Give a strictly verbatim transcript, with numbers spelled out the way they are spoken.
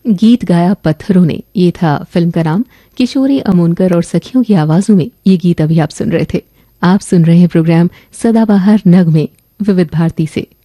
गीत गाया पत्थरों ने, ये था फिल्म का नाम। किशोरी अमोनकर और सखियों की आवाजों में ये गीत अभी आप सुन रहे थे। आप सुन रहे हैं प्रोग्राम सदाबहार नगमे विविध भारती से।